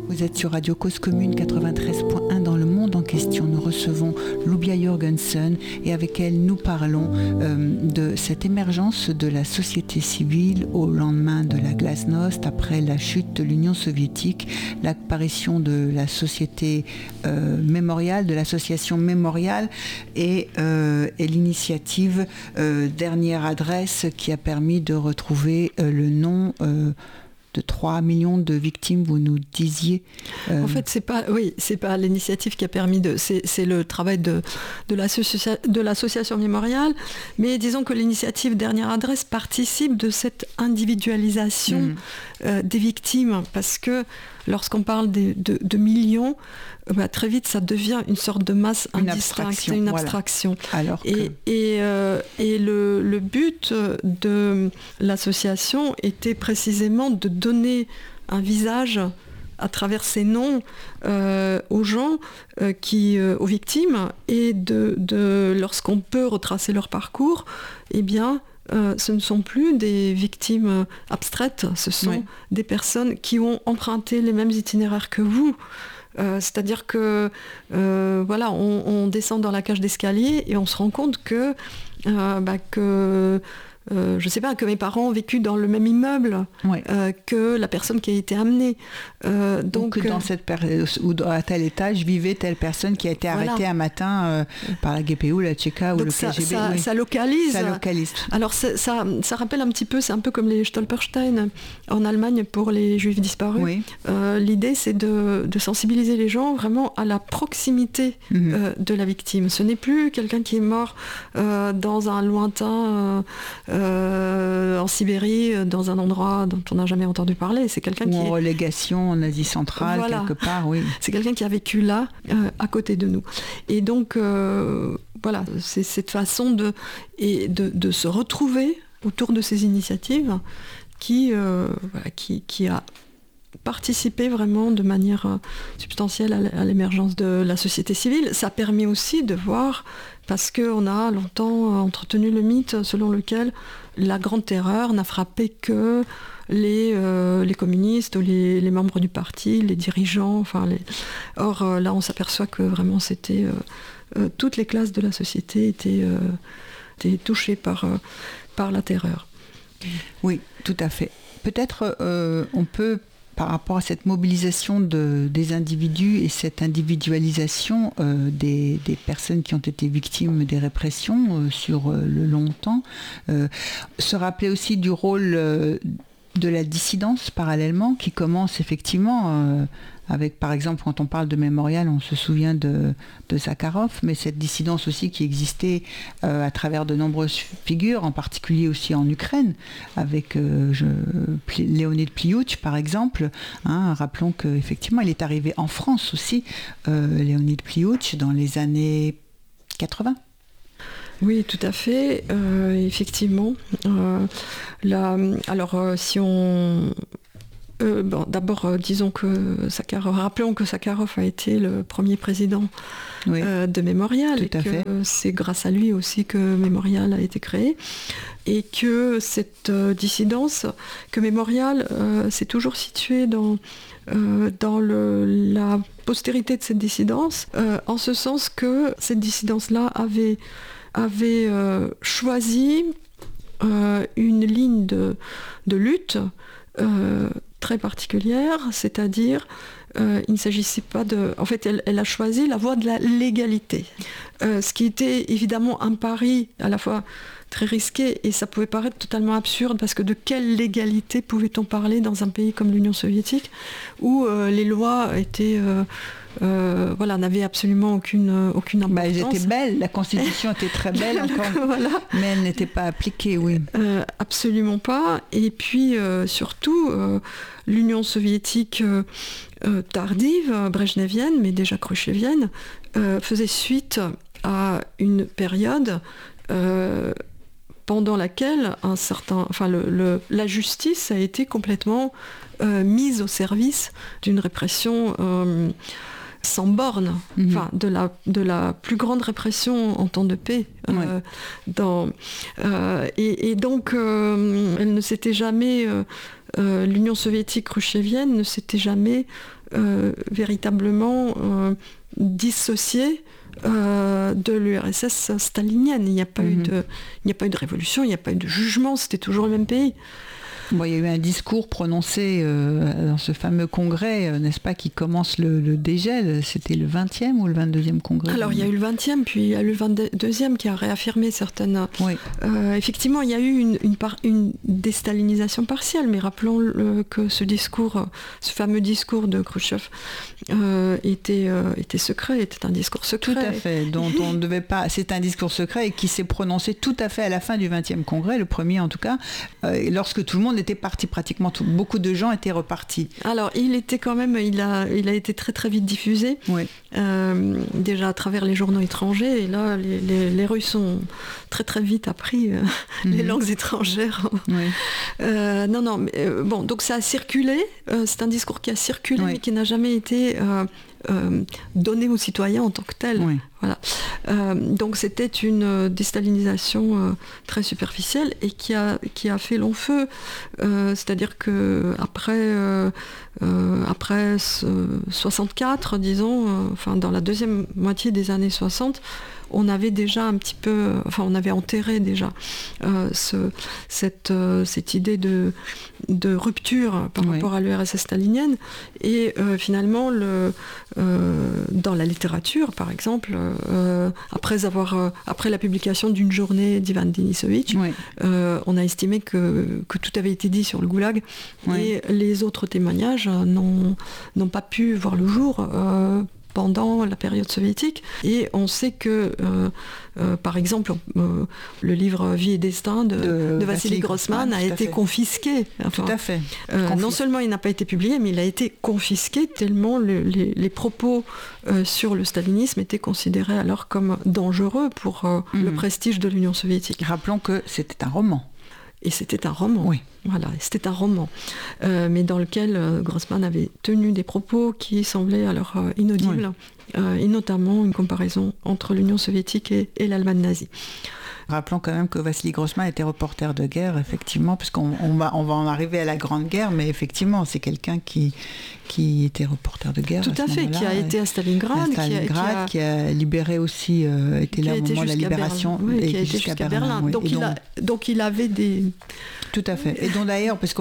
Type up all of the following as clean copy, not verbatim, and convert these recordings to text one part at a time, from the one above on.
Vous êtes sur Radio Cause Commune 93.1 dans le monde en question. Nous recevons Lubia Jorgensen et avec elle nous parlons de cette émergence de la société civile au lendemain de la glasnost, après la chute de l'Union soviétique, l'apparition de la société mémoriale, de l'association mémoriale et l'initiative Dernière Adresse qui a permis de retrouver le nom de 3 millions de victimes, vous nous disiez. En fait, c'est pas l'initiative qui a permis c'est le travail de l'association mémoriale, mais disons que l'initiative Dernière Adresse participe de cette individualisation des victimes, parce que lorsqu'on parle de millions, très vite ça devient une sorte de masse indistincte, une abstraction. Voilà. Alors que... et le but de l'association était précisément de donner un visage à travers ces noms aux gens, aux victimes, et lorsqu'on peut retracer leur parcours, eh bien ce ne sont plus des victimes abstraites, ce sont des personnes qui ont emprunté les mêmes itinéraires que vous. C'est-à-dire que on descend dans la cage d'escalier et on se rend compte que je sais pas, que mes parents ont vécu dans le même immeuble que la personne qui a été amenée. Donc dans cette période, ou à tel étage, vivait telle personne qui a été arrêtée un matin par la GPU, la Tchéka ou le KGB. Ça localise. Ça localise. Alors ça rappelle un petit peu, c'est un peu comme les Stolperstein en Allemagne pour les Juifs disparus. Oui. L'idée, c'est de sensibiliser les gens vraiment à la proximité de la victime. Ce n'est plus quelqu'un qui est mort dans un lointain... en Sibérie, dans un endroit dont on n'a jamais entendu parler. C'est quelqu'un qui en relégation en Asie centrale, quelque part, oui. C'est quelqu'un qui a vécu là, à côté de nous. Et donc, c'est cette façon de se retrouver autour de ces initiatives qui a participé vraiment de manière substantielle à l'émergence de la société civile. Ça permet aussi de voir, parce qu'on a longtemps entretenu le mythe selon lequel la grande terreur n'a frappé que les communistes ou les membres du parti, les dirigeants. Or, là, on s'aperçoit que vraiment c'était toutes les classes de la société étaient touchées par la terreur. Oui, tout à fait. Peut-être on peut, par rapport à cette mobilisation des individus et cette individualisation des personnes qui ont été victimes des répressions sur le long temps, se rappeler aussi du rôle de la dissidence parallèlement, qui commence effectivement avec, par exemple, quand on parle de mémorial, on se souvient de Zakharov, mais cette dissidence aussi qui existait à travers de nombreuses figures, en particulier aussi en Ukraine, avec Léonid Pliouch, par exemple. Rappelons qu'effectivement, il est arrivé en France aussi, Léonid Pliouch, dans les années 80. Oui, tout à fait, effectivement. Si on... d'abord, disons que rappelons que Zakharov a été le premier président de Mémorial, et que c'est grâce à lui aussi que Mémorial a été créé, et que cette dissidence, que Mémorial s'est toujours situé dans la postérité de cette dissidence, en ce sens que cette dissidence-là avait choisi une ligne de lutte très particulière, c'est-à-dire il ne s'agissait pas de... En fait, elle a choisi la voie de la légalité, ce qui était évidemment un pari à la fois très risqué, et ça pouvait paraître totalement absurde, parce que de quelle légalité pouvait-on parler dans un pays comme l'Union soviétique, où les lois étaient... n'avaient absolument aucune importance. Elles étaient belles, la Constitution était très belle encore, mais elle n'était pas appliquée, oui. Absolument pas. Et puis surtout, l'Union soviétique tardive, brejnevienne, mais déjà khrushchevienne, faisait suite à une période pendant laquelle la justice a été complètement mise au service d'une répression sans borne, de la plus grande répression en temps de paix. Et donc, elle ne s'était jamais l'Union soviétique khrouchtchevienne ne s'était jamais véritablement dissociée de l'URSS stalinienne. Il n'y a pas eu de révolution, il n'y a pas eu de jugement, c'était toujours le même pays. Bon, il y a eu un discours prononcé dans ce fameux congrès, n'est-ce pas, qui commence le dégel. C'était le 20e ou le 22e congrès? Alors, il y a eu le 20e, puis il y a eu le 22e qui a réaffirmé certaines... Oui. Effectivement, il y a eu une déstalinisation partielle, mais rappelons que ce fameux discours de Khrouchtchev était secret, était un discours secret. Tout à fait, dont on ne devait pas... C'est un discours secret et qui s'est prononcé tout à fait à la fin du 20e congrès, le premier en tout cas, lorsque tout le monde était parti, pratiquement beaucoup de gens étaient repartis. Alors il était quand même, il a été très très vite diffusé, oui. Déjà à travers les journaux étrangers, et là les Russes ont très très vite appris les langues étrangères. Oui. Non, mais bon, donc ça a circulé, c'est un discours qui a circulé, oui. mais qui n'a jamais été donné aux citoyens en tant que tel. Oui. Voilà. Donc c'était une déstalinisation très superficielle et qui a fait long feu. C'est-à-dire que après 64, disons, enfin dans la deuxième moitié des années 60, on avait déjà un petit peu, enfin on avait enterré déjà cette idée de rupture par rapport à l'URSS stalinienne, et finalement dans la littérature par exemple, après la publication d'une journée d'Ivan Denisovitch, on a estimé que tout avait été dit sur le goulag, et les autres témoignages n'ont pas pu voir le jour pendant la période soviétique. Et on sait que, par exemple, le livre Vie et Destin de Vassili Grossman a été confisqué. Enfin, tout à fait. Non seulement il n'a pas été publié, mais il a été confisqué tellement les propos sur le stalinisme étaient considérés alors comme dangereux pour le prestige de l'Union soviétique. Rappelons que c'était un roman. Et c'était un roman. Oui. Voilà, c'était un roman, mais dans lequel Grossman avait tenu des propos qui semblaient alors inaudibles, et notamment une comparaison entre l'Union soviétique et l'Allemagne nazie. Rappelons quand même que Vassili Grossman était reporter de guerre, effectivement, puisqu'on va en arriver à la Grande Guerre, mais effectivement, c'est quelqu'un qui était reporter de guerre. Tout à fait, qui a été à Stalingrad, qui a libéré aussi, était là au moment de la libération, qui a été jusqu'à Berlin. Oui. Donc il avait des... Tout à fait. Et donc d'ailleurs, parce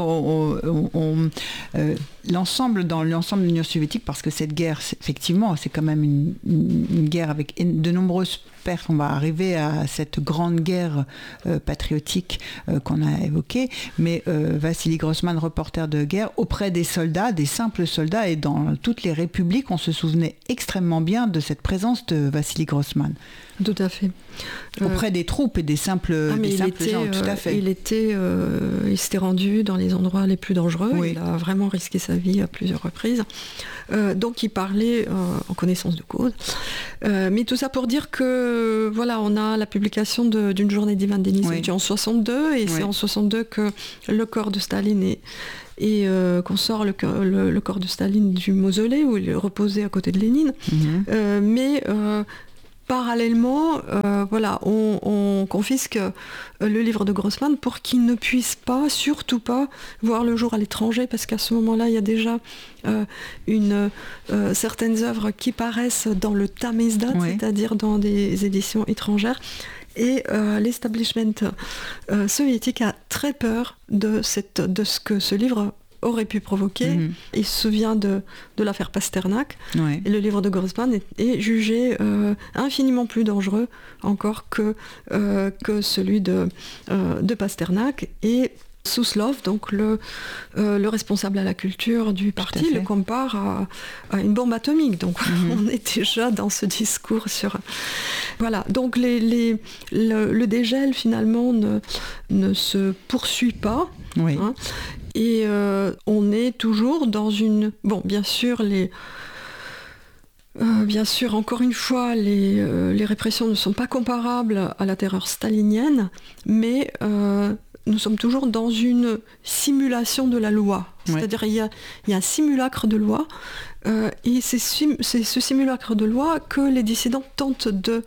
l'ensemble de l'Union soviétique, parce que cette guerre, effectivement, c'est quand même une guerre avec de nombreuses pertes. On va arriver à cette grande guerre patriotique qu'on a évoquée, mais Vassili Grossman, reporter de guerre, auprès des soldats, des simples soldats, et dans toutes les républiques, on se souvenait extrêmement bien de cette présence de Vassili Grossman. Tout à fait. Auprès des troupes et des simples gens, tout à fait. Il s'était rendu dans les endroits les plus dangereux, il a vraiment risqué sa vie à plusieurs reprises. Donc il parlait en connaissance de cause. Mais tout ça pour dire que, voilà, on a la publication d'une journée d'Ivan Denisovitch en 62, et c'est en 62 que le corps de Staline et qu'on sort le corps de Staline du mausolée où il reposait à côté de Lénine. Mais parallèlement, on confisque le livre de Grossman pour qu'il ne puisse pas, surtout pas, voir le jour à l'étranger, parce qu'à ce moment-là, il y a déjà certaines œuvres qui paraissent dans le Tamizdat, c'est-à-dire dans des éditions étrangères. Et l'establishment soviétique a très peur de ce que ce livre aurait pu provoquer. Il se souvient de l'affaire Pasternak, et le livre de Grossman est jugé infiniment plus dangereux encore que celui de Pasternak. Et Souslov, donc le responsable à la culture du parti, le compare à une bombe atomique. Donc on est déjà dans ce discours sur... Voilà, donc le dégel finalement ne se poursuit pas. Hein, et on est toujours dans une... Bon, bien sûr, encore une fois, les répressions ne sont pas comparables à la terreur stalinienne, mais nous sommes toujours dans une simulation de la loi. C'est-à-dire il y a un simulacre de loi, et c'est ce simulacre de loi que les dissidents tentent de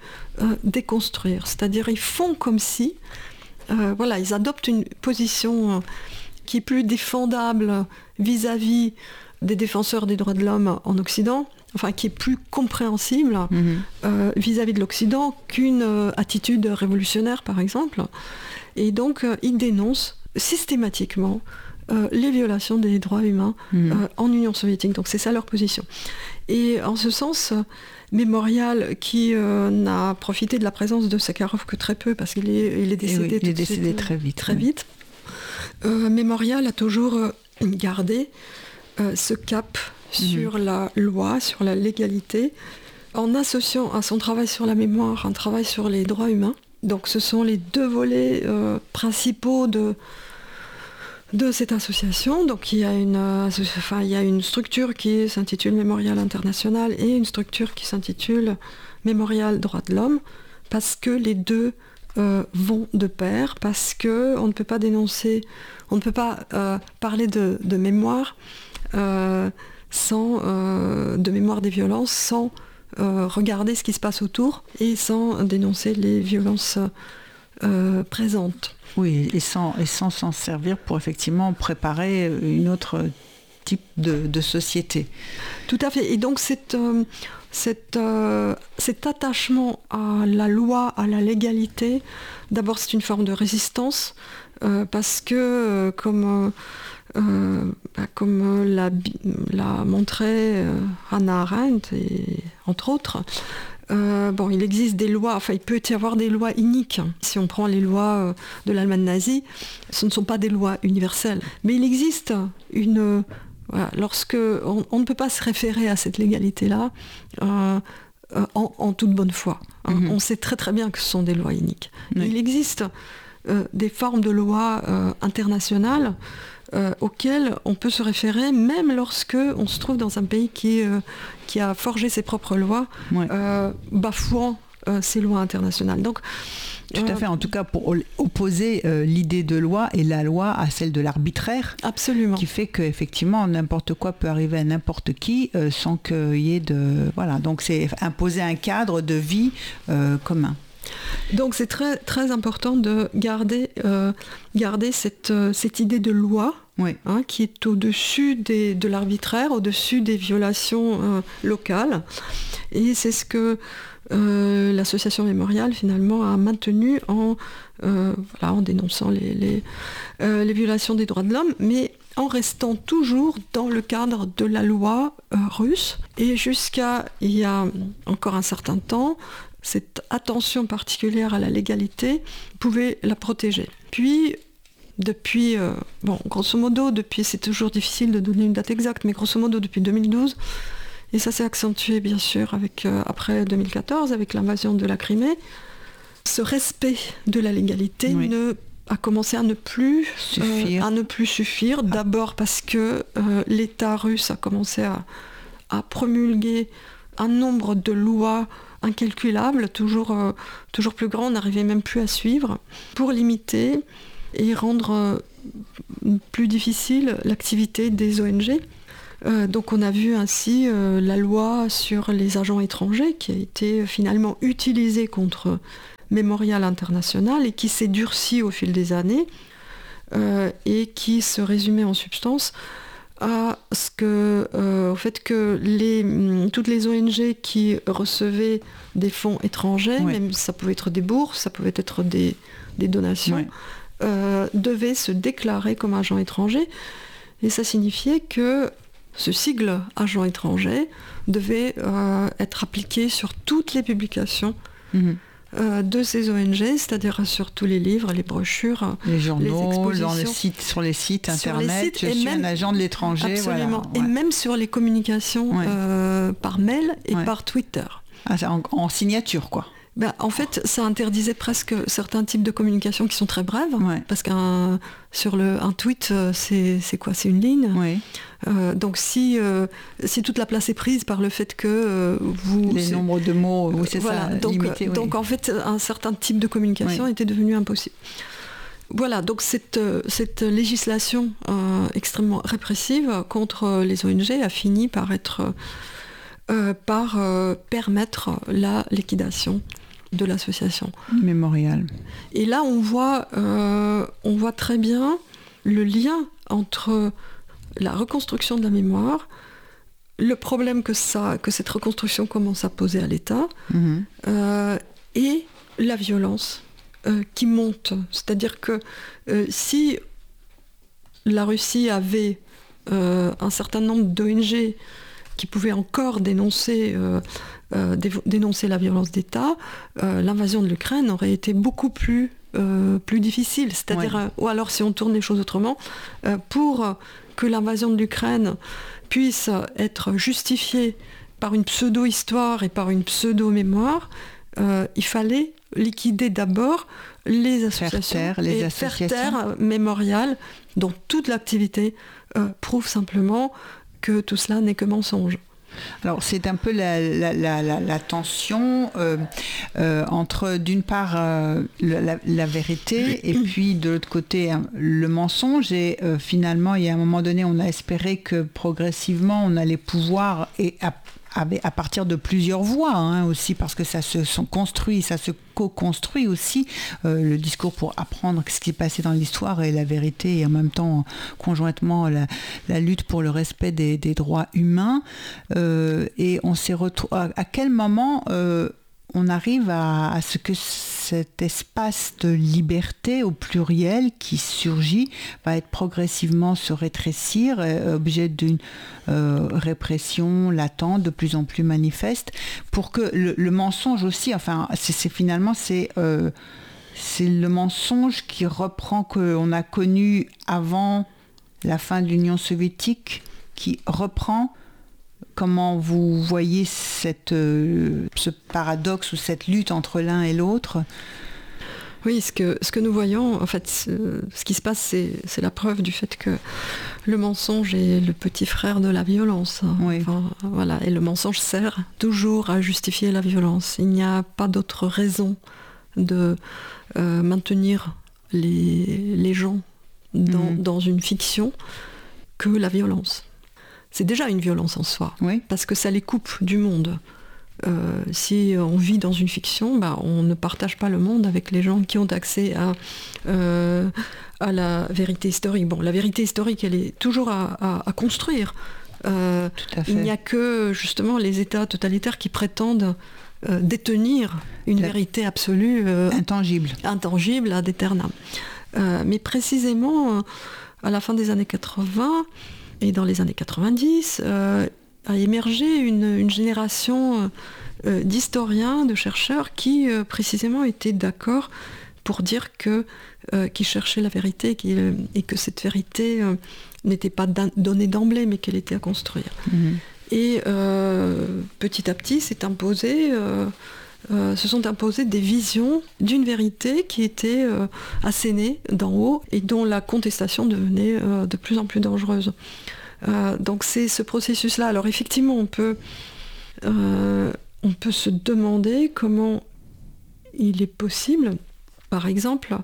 déconstruire. C'est-à-dire ils font comme si... ils adoptent une position qui est plus défendable vis-à-vis des défenseurs des droits de l'homme en Occident, enfin qui est plus compréhensible vis-à-vis de l'Occident qu'une attitude révolutionnaire, par exemple. Et donc, ils dénoncent systématiquement les violations des droits humains en Union soviétique. Donc c'est ça leur position. Et en ce sens, Mémorial, qui n'a profité de la présence de Sakharov que très peu, parce qu'il est décédé, il est décédé très vite. Mémorial a toujours gardé ce cap sur la loi, sur la légalité, en associant à son travail sur la mémoire un travail sur les droits humains. Donc ce sont les deux volets principaux de cette association. Donc il y a une structure qui s'intitule Mémorial International et une structure qui s'intitule Mémorial Droits de l'Homme, parce que les deux vont de pair, parce qu'on ne peut pas dénoncer, on ne peut pas parler de mémoire de mémoire des violences sans regarder ce qui se passe autour et sans dénoncer les violences présentes. Oui, et sans s'en servir pour effectivement préparer une autre type de société. Tout à fait. Et donc cet attachement à la loi, à la légalité, d'abord c'est une forme de résistance, parce que comme l'a montré Hannah Arendt, et, entre autres, il existe des lois, il peut y avoir des lois iniques. Si on prend les lois de l'Allemagne nazie, ce ne sont pas des lois universelles. Mais il existe lorsque on ne peut pas se référer à cette légalité-là en toute bonne foi. On sait très très bien que ce sont des lois iniques. Oui. Il existe des formes de lois internationales auxquelles on peut se référer, même lorsque on se trouve dans un pays qui a forgé ses propres lois, bafouant ces lois internationales. Donc, tout à fait, en tout cas pour opposer l'idée de loi et la loi à celle de l'arbitraire. Absolument. Qui fait qu'effectivement n'importe quoi peut arriver à n'importe qui sans qu'il y ait de... Voilà, donc c'est imposer un cadre de vie commun. Donc c'est très, très important de garder cette idée de loi, qui est au-dessus de l'arbitraire, au-dessus des violations locales. Et c'est ce que l'association Mémorial finalement a maintenu en dénonçant les violations des droits de l'homme, mais en restant toujours dans le cadre de la loi russe. Et jusqu'à il y a encore un certain temps, cette attention particulière à la légalité pouvait la protéger. Puis, depuis, grosso modo, c'est toujours difficile de donner une date exacte, mais grosso modo depuis 2012, et ça s'est accentué bien sûr après 2014, avec l'invasion de la Crimée, ce respect de la légalité a commencé à ne plus suffire. D'abord parce que l'État russe a commencé à promulguer un nombre de lois incalculable, toujours plus grand, on n'arrivait même plus à suivre, pour limiter et rendre plus difficile l'activité des ONG. Donc on a vu ainsi la loi sur les agents étrangers qui a été finalement utilisée contre Mémorial International et qui s'est durcie au fil des années et qui se résumait en substance au fait que toutes les ONG qui recevaient des fonds étrangers, même ça pouvait être des bourses, ça pouvait être des donations, devaient se déclarer comme agents étrangers. Et ça signifiait que ce sigle agent étranger devait être appliqué sur toutes les publications de ces ONG, c'est-à-dire sur tous les livres, les brochures, les journaux, les sur les sites internet, je suis un agent de l'étranger. Absolument, et même sur les communications par mail et par Twitter. Ah, en signature, quoi. En fait, ça interdisait presque certains types de communications qui sont très brèves, parce qu'un tweet, c'est quoi ? C'est une ligne. Donc si toute la place est prise par le fait que les nombres de mots, c'est ça, limité. Donc en fait, un certain type de communication était devenu impossible. Voilà, donc cette législation extrêmement répressive contre les ONG a fini par permettre la liquidation de l'association Mémorial. Et là, on voit très bien le lien entre la reconstruction de la mémoire, le problème que cette reconstruction commence à poser à l'État, et la violence qui monte. C'est-à-dire que si la Russie avait un certain nombre d'ONG qui pouvaient encore dénoncer la violence d'État, l'invasion de l'Ukraine aurait été beaucoup plus difficile. C'est-à-dire, ou alors si on tourne les choses autrement, pour que l'invasion de l'Ukraine puisse être justifiée par une pseudo-histoire et par une pseudo-mémoire, il fallait liquider d'abord les associations faire taire Mémorial, dont toute l'activité prouve simplement que tout cela n'est que mensonge. Alors c'est un peu la tension entre d'une part la vérité et puis de l'autre côté le mensonge, et finalement il y a un moment donné on a espéré que progressivement on allait pouvoir, et à partir de plusieurs voies aussi, parce que ça se construit, ça se co-construit aussi, le discours pour apprendre ce qui s'est passé dans l'histoire et la vérité, et en même temps conjointement la lutte pour le respect des droits humains, et on s'est retrouvé à quel moment on arrive à ce que cet espace de liberté au pluriel qui surgit va être progressivement se rétrécir, objet d'une répression latente, de plus en plus manifeste, pour que le mensonge aussi, enfin, finalement, c'est le mensonge qui reprend, qu'on a connu avant la fin de l'Union soviétique, qui reprend. Comment vous voyez ce paradoxe ou cette lutte entre l'un et l'autre ? Oui, ce que nous voyons, en fait, ce qui se passe, c'est la preuve du fait que le mensonge est le petit frère de la violence. Oui. Enfin, voilà, et le mensonge sert toujours à justifier la violence. Il n'y a pas d'autre raison de maintenir les gens dans une fiction que la violence. C'est déjà une violence en soi, parce que ça les coupe du monde. Si on vit dans une fiction, on ne partage pas le monde avec les gens qui ont accès à la vérité historique. Bon, la vérité historique, elle est toujours à construire. Tout à fait. Il n'y a que justement les États totalitaires qui prétendent détenir une vérité absolue, intangible ad aeternam. Mais précisément, à la fin des années 80, et dans les années 90, a émergé une génération d'historiens, de chercheurs qui précisément étaient d'accord pour dire qu'ils cherchaient la vérité et que cette vérité n'était pas donnée d'emblée, mais qu'elle était à construire. Et petit à petit se sont imposées des visions d'une vérité qui était assénée d'en haut et dont la contestation devenait de plus en plus dangereuse. Donc c'est ce processus-là. Alors effectivement, on peut se demander comment il est possible, par exemple,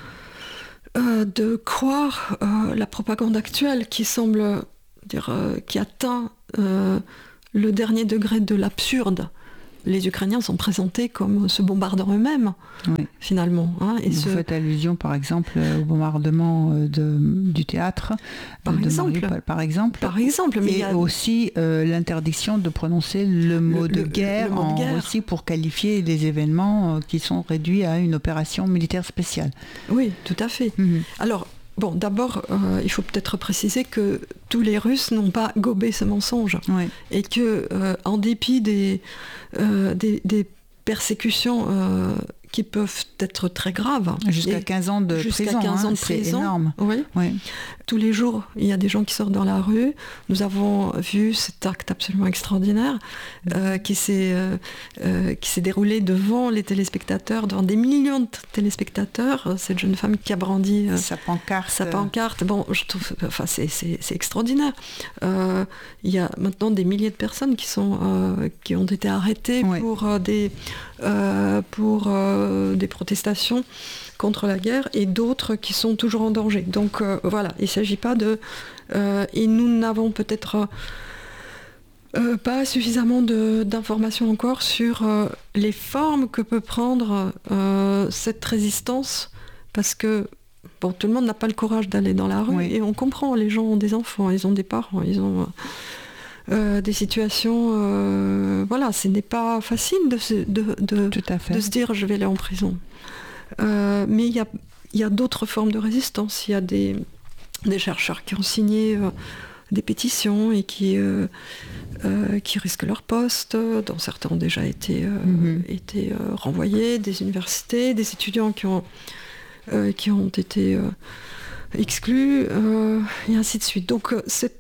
de croire la propagande actuelle qui semble qui atteint le dernier degré de l'absurde. Les Ukrainiens sont présentés comme se bombardant eux-mêmes, finalement. Et vous faites allusion, par exemple, au bombardement du théâtre de Mariupol, par exemple. Mais et aussi l'interdiction de prononcer le mot de guerre en Russie pour qualifier les événements qui sont réduits à une opération militaire spéciale. Oui, tout à fait. Alors, bon, d'abord, il faut peut-être préciser que tous les Russes n'ont pas gobé ce mensonge. Et que, en dépit des persécutions qui peuvent être très graves. Jusqu'à 15 ans de prison, c'est énorme. Oui. Tous les jours, il y a des gens qui sortent dans la rue. Nous avons vu cet acte absolument extraordinaire qui s'est déroulé devant les téléspectateurs, devant des millions de téléspectateurs. Cette jeune femme qui a brandi sa pancarte. Bon, je trouve, c'est extraordinaire. Il y a maintenant des milliers de personnes qui ont été arrêtées pour des protestations contre la guerre, et d'autres qui sont toujours en danger. Donc voilà, il ne s'agit pas et nous n'avons peut-être pas suffisamment d'informations encore sur les formes que peut prendre cette résistance, parce que bon, tout le monde n'a pas le courage d'aller dans la rue, et on comprend, les gens ont des enfants, ils ont des parents, ils ont des situations, voilà, ce n'est pas facile de se dire je vais aller en prison. Mais il y a d'autres formes de résistance. Il y a des chercheurs qui ont signé des pétitions et qui risquent leur poste, dont certains ont déjà été renvoyés, des universités, des étudiants qui ont été exclus, et ainsi de suite. Donc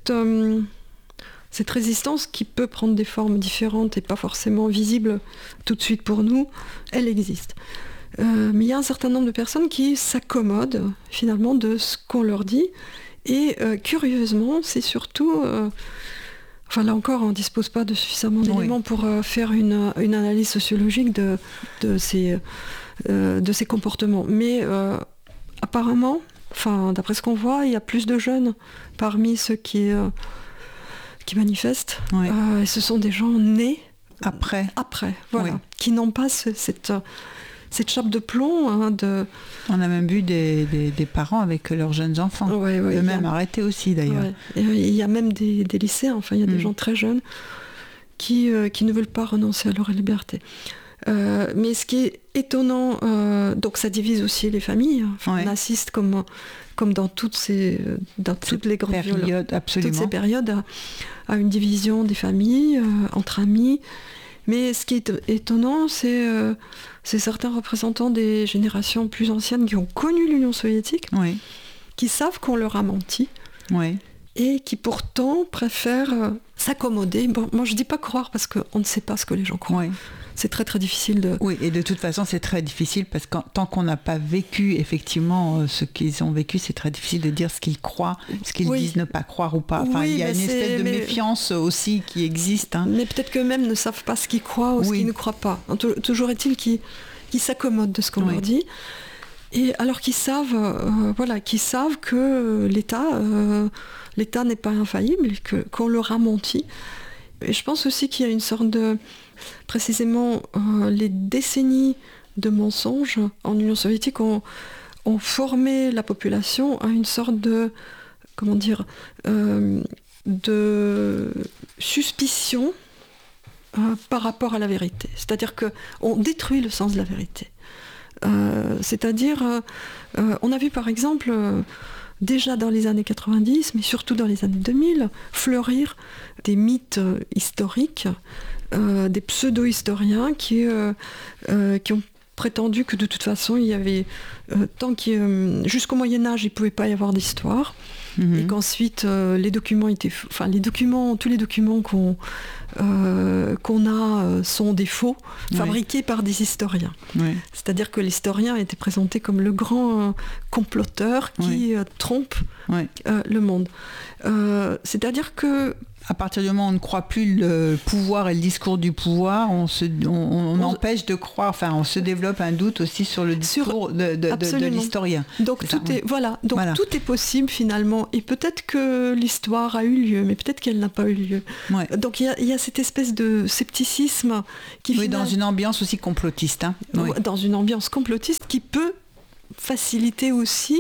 cette résistance qui peut prendre des formes différentes et pas forcément visibles tout de suite pour nous, elle existe. Mais il y a un certain nombre de personnes qui s'accommodent finalement de ce qu'on leur dit. Et curieusement, c'est surtout... enfin là encore, on ne dispose pas de suffisamment d'éléments pour faire une analyse sociologique de ces comportements. Mais apparemment, d'après ce qu'on voit, il y a plus de jeunes parmi ceux qui manifestent. Et ce sont des gens nés après, voilà, qui n'ont pas cette chape de plomb. On a même vu des parents avec leurs jeunes enfants, eux-mêmes arrêtés aussi d'ailleurs. Il y a même des lycéens, il y a des gens très jeunes qui ne veulent pas renoncer à leur liberté. Mais ce qui est étonnant, donc ça divise aussi les familles. On assiste comme dans toutes les grandes périodes, absolument. Toutes ces périodes à une division des familles, entre amis. Mais ce qui est étonnant, c'est certains représentants des générations plus anciennes qui ont connu l'Union soviétique, qui savent qu'on leur a menti, et qui pourtant préfèrent s'accommoder. Bon, moi je ne dis pas croire parce qu'on ne sait pas ce que les gens croient. C'est très très difficile de... Oui, et de toute façon c'est très difficile parce que tant qu'on n'a pas vécu effectivement ce qu'ils ont vécu, c'est très difficile de dire ce qu'ils croient, ce qu'ils disent ne pas croire ou pas. Il y a une espèce de méfiance aussi qui existe. Mais peut-être qu'eux-mêmes ne savent pas ce qu'ils croient ou ce qu'ils ne croient pas. Toujours est-il qu'ils s'accommodent de ce qu'on leur dit. Et alors qu'ils savent, que l'État n'est pas infaillible, qu'on leur a menti. Et je pense aussi qu'il y a une sorte de... Précisément, les décennies de mensonges en Union soviétique ont formé la population à une sorte de... de suspicion par rapport à la vérité. C'est-à-dire qu'on détruit le sens de la vérité. On a vu par exemple... déjà dans les années 90, mais surtout dans les années 2000, fleurir des mythes historiques, des pseudo-historiens qui ont prétendu que de toute façon, il y avait jusqu'au Moyen-Âge, il ne pouvait pas y avoir d'histoire, et qu'ensuite, tous les documents qu'on a sont des faux, fabriqués par des historiens. C'est-à-dire que l'historien était présenté comme le grand comploteur qui trompe le monde. C'est-à-dire que à partir du moment où on ne croit plus le pouvoir et le discours du pouvoir, on empêche de croire, on se développe un doute aussi sur le discours de l'historien. Donc tout est possible finalement, et peut-être que l'histoire a eu lieu, mais peut-être qu'elle n'a pas eu lieu. Donc il y a cette espèce de scepticisme qui dans une ambiance aussi complotiste. Dans une ambiance complotiste qui peut faciliter aussi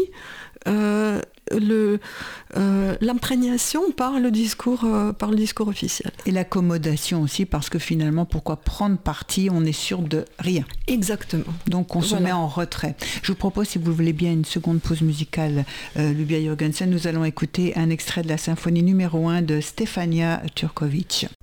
l'imprégnation par le discours officiel. Et l'accommodation aussi, parce que finalement, pourquoi prendre parti? On est sûr de rien. Exactement. Donc on se met en retrait. Je vous propose, si vous voulez bien, une seconde pause musicale. Lubia Jürgensen, nous allons écouter un extrait de la symphonie numéro 1 de Stefania Turkovic.